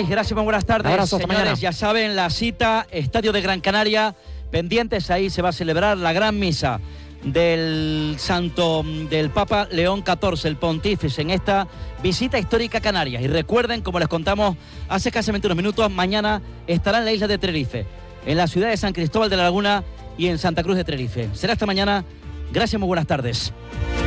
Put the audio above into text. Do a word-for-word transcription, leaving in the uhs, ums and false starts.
Ok, gracias, muy buenas tardes. Abrazo, hasta señores, mañana. ya saben, la cita, Estadio de Gran Canaria, pendientes, ahí se va a celebrar la gran misa del santo del Papa León catorce, el pontífice, en esta visita histórica a Canarias. Y recuerden, como les contamos hace escasamente unos minutos, mañana estará en la isla de Tenerife, en la ciudad de San Cristóbal de la Laguna y en Santa Cruz de Tenerife. Será hasta mañana. Gracias, muy buenas tardes.